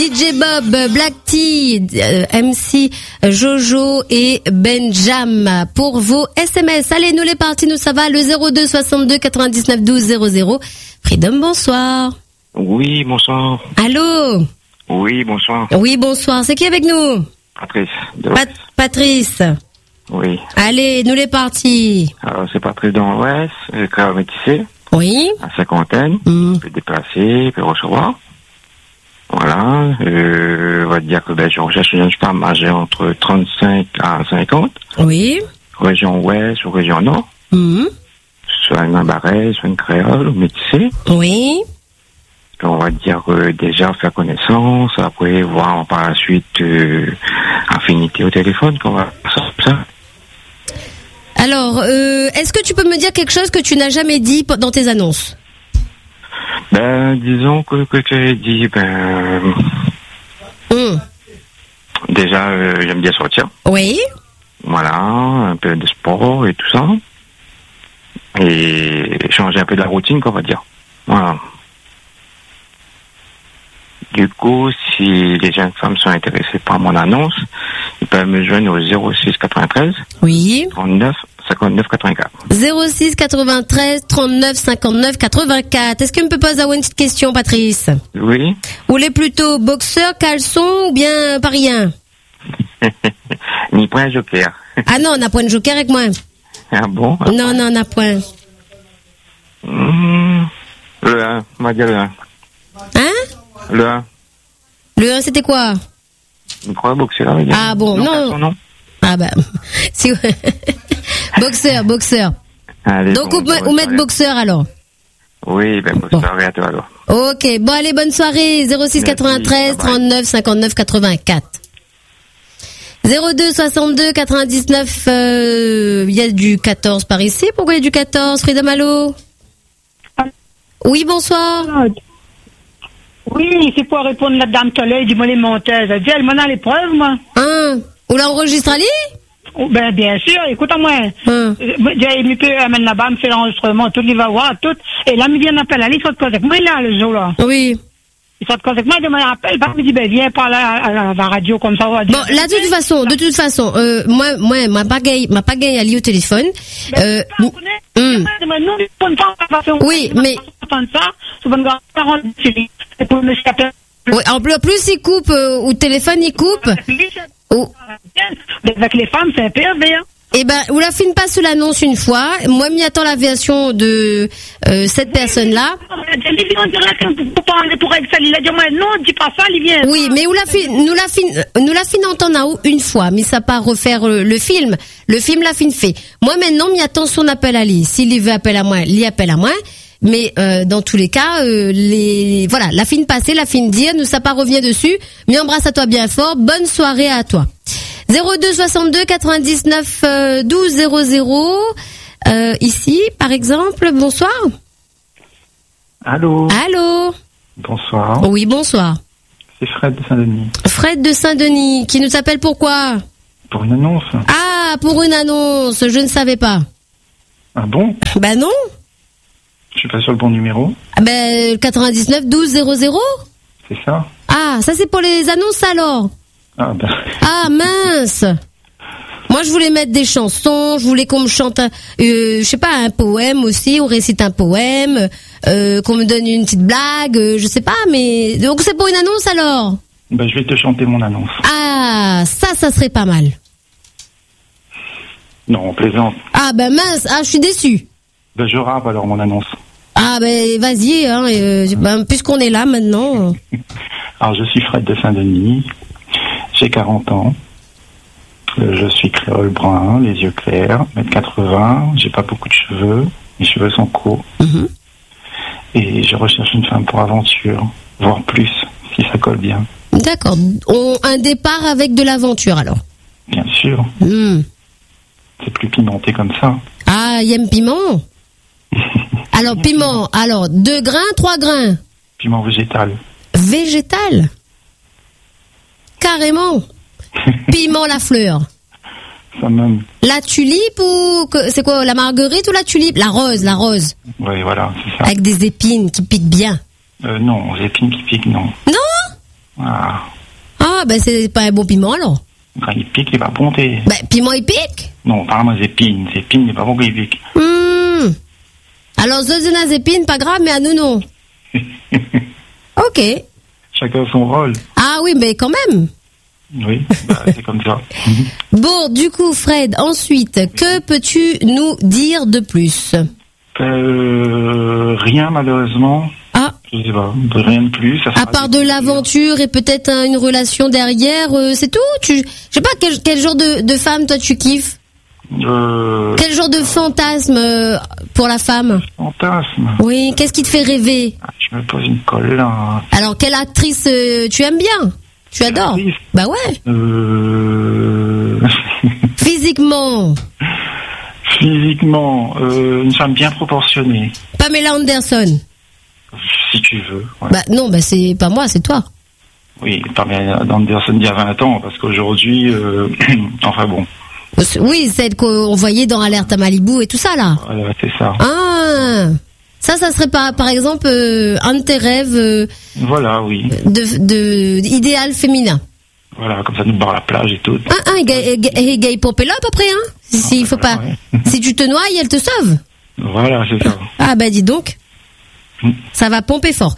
DJ Bob, Black T, MC Jojo et Benjam pour vos SMS. Allez, nous les partis, nous ça va, le 02 62 99 12 00. Freedom, bonsoir. Oui, bonsoir. Allô? Oui, bonsoir. Oui, bonsoir. C'est qui avec nous? Patrice. Patrice. Oui. Allez, nous les partis. Alors, c'est Patrice dans l'Ouest, créateur métissé. Oui. À cinquantaine. Il peut déplacer, il peut recevoir. Voilà. On va dire que je recherche une femme âgée entre 35 à 50. Oui. Région Ouest ou région Nord. Soit une barret, soit une créole ou métissée. Oui. On va dire déjà faire connaissance, après voir par la suite affinité au téléphone, qu'on va faire ça. Alors, est-ce que tu peux me dire quelque chose que tu n'as jamais dit dans tes annonces? Disons que j'ai dit, déjà, j'aime bien sortir. Oui. Voilà, un peu de sport et tout ça. Et changer un peu de la routine, qu'on va dire. Voilà. Du coup, si les jeunes femmes sont intéressées par mon annonce, ils peuvent me joindre au 06 93 oui 39 59 84. 06 93 39 59 84. Est-ce que me peut poser une petite question, Patrice? Oui. Vous voulez plutôt boxeur, caleçon ou bien pas rien? Ni point joker. Ah non, on n'a point de joker avec moi. Ah bon? Non, on n'a point. Le 1, on va dire le 1. Hein? Le 1. Le 1, c'était quoi? Je crois boxeur. Ah bon, non. Ah bah, si. boxeur. Allez, donc, bon, vous mettez boxeur alors? Oui, bonne soirée à toi alors. Ok, bon allez, bonne soirée. 06 93 39 59 84. 02 62 99, il y a du 14 par ici. Pourquoi il y a du 14? Freedom, allô? Oui, bonsoir. Oui, c'est pour répondre à la dame tout à l'heure du Mollet Montaise. Elle dit, elle m'en a l'épreuve, moi. Vous l'enregistrez allé? Ben, bien sûr, écoute-moi. Il peut amener là-bas, me fait l'enregistrement, tout, il va voir, tout. Et là, il vient d'appeler, il sort de cause avec moi, là, le jour, là. Oui. Il sort de cause avec moi, il m'appelle, il me dit, ben, viens parler à la radio, comme ça, on va dire. Bon, là, de toute façon, moi, m'a pas gagné à lier au téléphone. Oui, mais. Oui, en plus, il coupe, au téléphone, il coupe. Avec les femmes, c'est un peu bien. Eh ben, ou la fin passe l'annonce une fois. Moi, m'y attends la version de cette personne-là. Non, dis pas ça, il vient. Oui, mais nous la fin entendre une fois, mais ça pas refaire le film. Le film la fin fait. Moi maintenant, m'y attends son appel à lui. S'il veut appel à moi, il appelle à moi. Mais dans tous les cas, voilà, la fin passée, la fin dire, nous ça pas revient dessus. Mais embrasse à toi bien fort. Bonne soirée à toi. 02 62 99 12 00. Ici, par exemple, bonsoir. Allô. Bonsoir. Oui, bonsoir. C'est Fred de Saint-Denis. Fred de Saint-Denis, qui nous appelle pourquoi? Pour une annonce. Ah, pour une annonce, je ne savais pas. Ah bon? Ben non. Je suis pas sur le bon numéro. Ben, 99 12 00. C'est ça. Ah, ça c'est pour les annonces alors. Ah ben. Ah mince. Moi, je voulais mettre des chansons, je voulais qu'on me chante, je sais pas, un poème aussi, on récite un poème, qu'on me donne une petite blague, je sais pas, mais donc c'est pour une annonce alors. Ben, je vais te chanter mon annonce. Ah, ça serait pas mal. Non, on plaisante. Ah ben mince, je suis déçue. Ben, je rappe alors mon annonce. Ah ben vas-y, hein, puisqu'on est là maintenant. Alors, je suis Fred de Saint-Denis, j'ai 40 ans. Je suis créole brun, les yeux clairs, 1m80, j'ai pas beaucoup de cheveux, mes cheveux sont courts. Et je recherche une femme pour aventure, voire plus, si ça colle bien. D'accord. Un départ avec de l'aventure alors. Bien sûr. C'est plus pimenté comme ça. Ah, il aime piment. Alors, piment, 2 grains, 3 grains. Piment végétal. Végétal? Carrément. Piment la fleur. Ça même. La tulipe ou c'est quoi, la marguerite ou la tulipe? La rose. Oui, voilà, c'est ça. Avec des épines qui piquent bien. Non, les épines qui piquent, non. Non? Ah. Ah, ben c'est pas un bon piment alors. Quand il pique, il va ponter. Ben, piment il pique. Non, apparemment, les épines. Les épines, il n'est pas bon qu'il pique. Alors, zozona épines, pas grave, mais à nous, non. Ok. Chacun son rôle. Ah oui, mais quand même. Oui, c'est comme ça. Bon, du coup, Fred, ensuite, que peux-tu nous dire de plus? Rien, malheureusement. Ah. Je sais pas, rien de plus. Ça à part de l'aventure et peut-être une relation derrière, c'est tout? Je sais pas, quel genre de femme, toi, tu kiffes? Quel genre de fantasme pour la femme? Fantasme? Oui, qu'est-ce qui te fait rêver? Je me pose une colle, là. Alors, quelle actrice tu aimes bien? Tu adores? Bah ouais. Physiquement, une femme bien proportionnée. Pamela Anderson. Si tu veux. Ouais. Bah non, bah c'est pas moi, c'est toi. Oui, Pamela Anderson d'il y a 20 ans, parce qu'aujourd'hui, enfin bon. Oui, celle qu'on voyait dans Alerte à Malibu et tout ça là. Voilà, c'est ça. Ah, ça serait pas, par exemple, un de tes rêves. Voilà, oui. De idéal féminin. Voilà, comme ça nous barre la plage et tout. Gay Popella à peu près, hein. S'il faut pas. Ouais. Si tu te noies, elle te sauve. Voilà, c'est ça. Ah bah dis donc. Ça va pomper fort.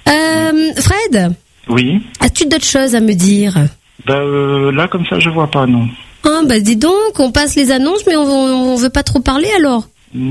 Fred. Oui. As-tu d'autres choses à me dire? Là, comme ça, je vois pas, non. Ah, dis donc, on passe les annonces, mais on veut pas trop parler alors?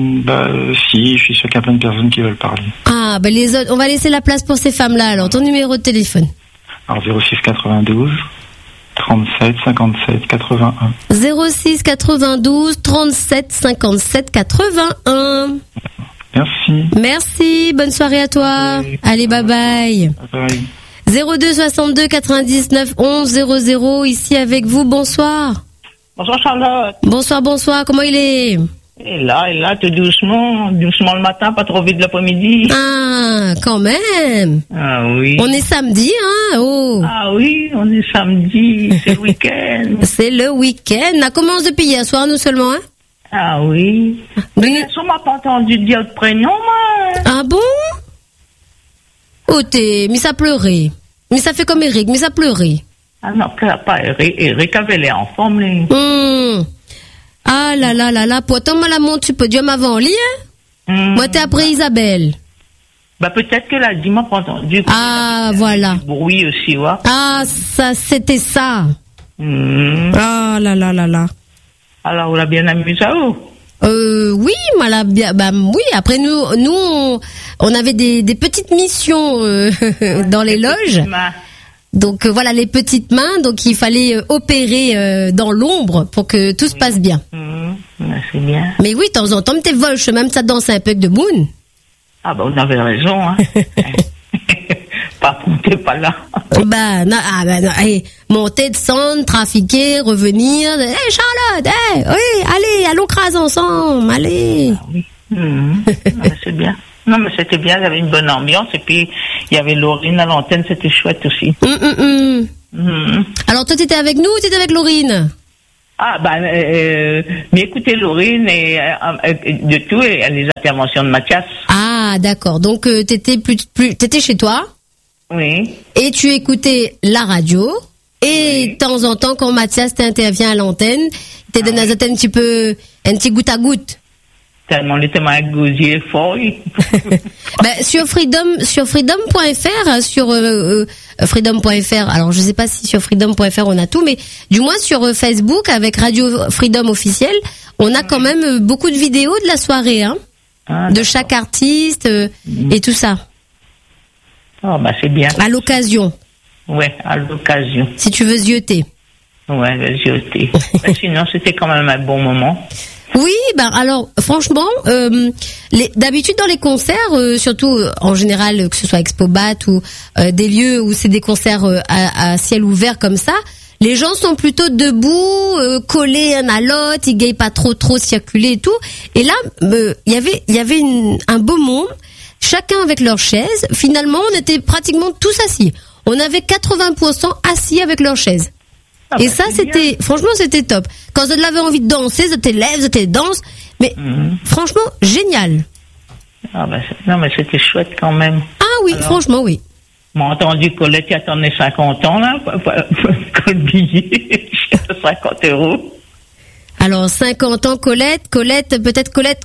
Si, je suis sûr qu'il y a plein de personnes qui veulent parler. Ah, les autres, on va laisser la place pour ces femmes-là alors. Ton numéro de téléphone? Alors, 06 92 37 57 81. 06 92 37 57 81. Merci, bonne soirée à toi. Okay. Allez, bye bye. 02 62 99 11 00, ici avec vous, bonsoir. Bonsoir Charlotte. Bonsoir, comment il est? Et là, tout doucement le matin, pas trop vite l'après-midi. Ah, quand même. Ah oui. On est samedi, hein? Oh. Ah oui, on est samedi, c'est le week-end. C'est le week-end. On commence depuis hier soir, nous seulement, hein? Ah oui. Mais on m'a pas entendu dire le prénom, moi. Ah bon? Oh, mais ça pleurait. Mais ça fait comme Eric, mais ça pleurait. Ah non, pas Eric avait l'air en forme, lui. Ah là, pourtant, moi, la montre, tu peux dire m'avant lit, hein? Moi, t'es après Isabelle. Peut-être qu'elle a dit, m'a pas entendu. Ah, voilà. Bruit aussi, ouais. Ah, ça, c'était ça. Ah là. Alors, on l'a bien amusé à vous? Oui, moi là, oui. Après nous, on avait des petites missions dans les loges. Donc voilà, les petites mains. Donc il fallait opérer dans l'ombre pour que tout se passe bien. C'est bien. Mais oui, de temps en temps, t'es volche, même ça danse un peu de moon. Ah on avait raison, hein. T'es pas là. Non, hey, monter, descendre, trafiquer, revenir. Hey, Charlotte, oui, allez, allons craser ensemble, allez. Ah, oui. C'est bien. Non, mais c'était bien, il y avait une bonne ambiance, et puis il y avait Laurine à l'antenne, c'était chouette aussi. Alors toi, t'étais avec nous ou t'étais avec Laurine? Mais écoutez, Laurine, et de tout, et les interventions de Mathias. Ah, d'accord, donc t'étais chez toi? Oui. Et tu écoutais la radio, et de temps en temps, quand Mathias t'intervient à l'antenne, t'es donné un petit goutte à goutte. Tellement il était mal gosier fort. Sur freedom.fr, freedom.fr, alors je sais pas si sur freedom.fr on a tout, mais du moins sur Facebook, avec Radio Freedom officiel, on a quand même beaucoup de vidéos de la soirée, hein, de chaque artiste et tout ça. C'est bien. À l'occasion. Ouais, à l'occasion. Si tu veux zioter. Ouais, zioter. Sinon, c'était quand même un bon moment. Oui, alors franchement, d'habitude dans les concerts, surtout en général que ce soit Expobat ou des lieux où c'est des concerts à ciel ouvert comme ça, les gens sont plutôt debout, collés un à l'autre, ils gagnent pas trop circuler et tout. Et là, il y avait un beau monde. Chacun avec leur chaise. Finalement, on était pratiquement tous assis. On avait 80% assis avec leur chaise. Et ça, c'était, franchement, c'était top. Quand vous avez envie de danser, vous te lèves, vous te danses. Mais, franchement, génial. Non, mais c'était chouette quand même. Ah oui, franchement, oui. M'a entendu Colette qui attendait 50 ans, là, pour le billet, 50 €. Alors, 50 ans, Colette, peut-être Colette.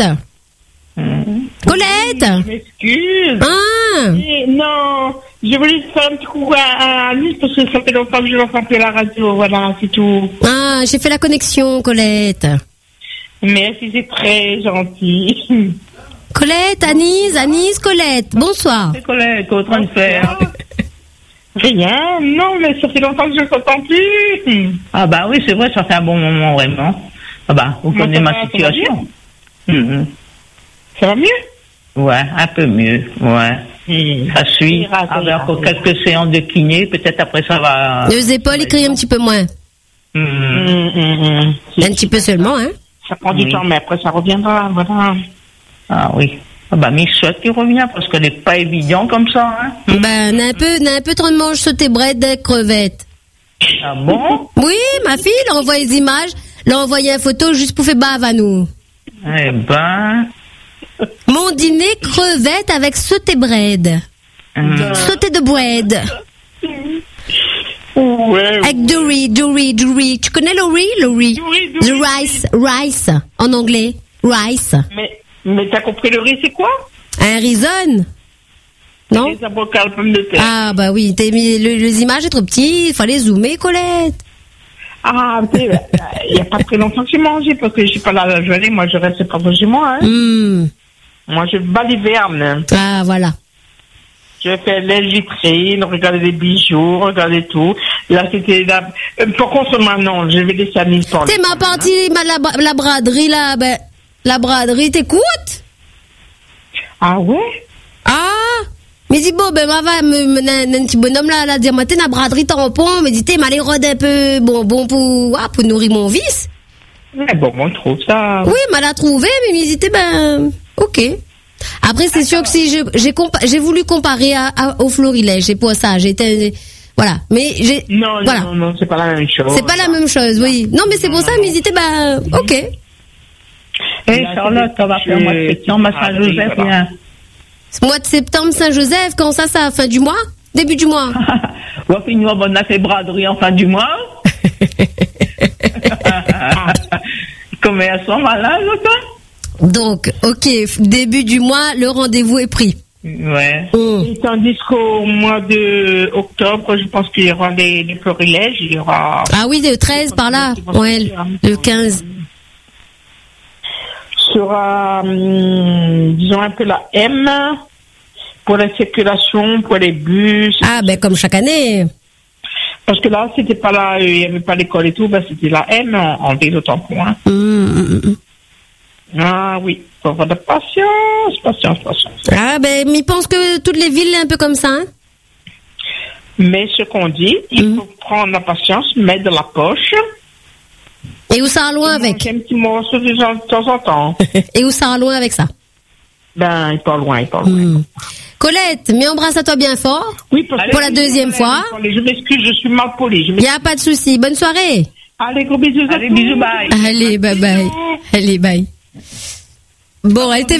Colette! Je m'excuse. Ah! Non, je voulais faire un petit coucou à Alice parce que ça fait longtemps que je l'entends plus à la radio, voilà, c'est tout. Ah, j'ai fait la connexion, Colette. Merci, c'est très gentil. Colette, Anise, Colette, bonsoir. C'est Colette, qu'est-ce qu'on est en train de faire? Rien, non, mais ça fait longtemps que je ne t'entends plus. Ah bah oui, c'est vrai, ça fait un bon moment, vraiment. Ah bah, vous connaissez ma situation. Ça va mieux? Ouais, un peu mieux, ouais. Ça suit. Avec encore quelques séances de kiné, peut-être après ça va... Les épaules, ils crient un petit peu moins. Un petit peu seulement, hein. Ça prend du temps, mais après ça reviendra, voilà. Ah oui. Ah bah, mais je souhaite qu'il revienne parce qu'elle n'est pas évident comme ça, hein. Ben, n'a un peu trop de mange sauté bread des crevettes. Ah bon? Oui, ma fille, elle a envoyé des images, elle a envoyé une photo juste pour faire bave à nous. Eh ben... Mon dîner crevettes avec sauté bread. Sauté de bread. Ouais. Avec du riz. Tu connais le riz? The rice, en anglais. Rice. Mais t'as compris le riz, c'est quoi? Un rison. Non? Les avocats, les pommes de terre. Ah, bah oui, les images sont trop petites, il fallait zoomer, Colette. Ah, tu sais, il n'y a pas très longtemps que j'ai mangé parce que je suis pas là la journée, moi je reste pas chez moi, hein. Moi je baliverne. Ah, voilà. Je fais les vitrines, regarder les bijoux, regarder tout. Là, c'était là. Par contre, maintenant, je vais laisser Annie parler. C'est ma partie, la braderie, là, ben, la braderie, t'écoutes? Ah ouais? Ah! Mais dis, bon, ben, ma va, un petit bonhomme, là, la dire, matin, la braderie tampon, mais dis, t'es mal rôde un peu, bon, pour nourrir mon vice. Mais bon, on trouve ça. Oui, mal à trouver, mais il dit, ben, ok. Après, c'est sûr que si j'ai voulu comparer au florilège, c'est pour ça, voilà. Mais Non, c'est pas la même chose. C'est pas la même chose, oui. Non, mais c'est pour ça, mais il dit, ben, ok. Et Charlotte, on va faire le mois de septembre à Saint-Joseph, bien. Mois de septembre, Saint-Joseph, quand ça, fin du mois? Début du mois? On va finir, on a fait braderie en fin du mois. Comment elles sont malades, toi? Donc, ok, début du mois, le rendez-vous est pris. Ouais. Et tandis qu'au mois de octobre, je pense qu'il y aura les florilèges, il y aura... Ah oui, le 13 par là. Ouais, le 15. Sera, disons, un peu la M pour la circulation, pour les bus. Ah, ben, comme chaque année. Parce que là, c'était pas là, il n'y avait pas l'école et tout, ben, c'était la M en vélo tampon, hein. Ah oui, faut avoir de patience. Ah, ben, mais il pense que toutes les villes, un peu comme ça, hein. Mais ce qu'on dit, il faut prendre la patience, mettre dans la poche. Et où ça va loin avec? Un petit morceau de temps en temps. Et où ça va loin avec ça? Ben, il part loin. Colette, mais embrasse à toi bien fort. Oui, parce que pour la deuxième fois. Je m'excuse, je suis mal polie. Il n'y a pas de souci. Bonne soirée. Allez, gros bisous. Allez, bisous, bye. Allez, bye bye. Allez, bye. Bon, elle était